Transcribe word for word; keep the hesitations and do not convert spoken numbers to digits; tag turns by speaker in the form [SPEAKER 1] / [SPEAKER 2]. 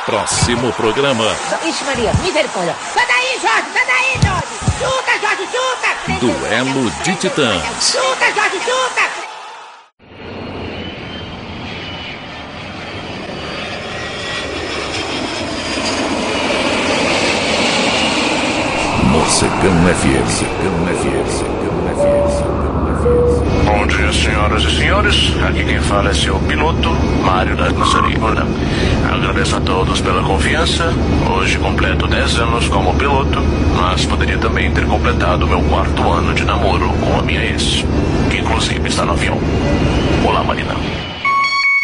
[SPEAKER 1] próximo programa.
[SPEAKER 2] Ixi, Maria, misericórdia. Sai daí, Jorge, sai daí, Jorge. Chuta, Jorge, chuta.
[SPEAKER 1] Duelo de Titãs.
[SPEAKER 2] Chuta, Jorge, chuta.
[SPEAKER 1] Morcegão F M. Morcegão F M. Morcegão F M.
[SPEAKER 3] Bom dia, senhoras e senhores. Aqui quem fala é seu piloto, Mário da Caçaricola. Agradeço a todos pela confiança. Hoje completo dez anos como piloto, mas poderia também ter completado meu quarto ano de namoro com a minha ex, que inclusive está no avião. Olá, Marina.